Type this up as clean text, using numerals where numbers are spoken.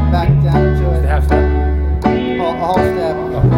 back down to The it. half step. Whole step.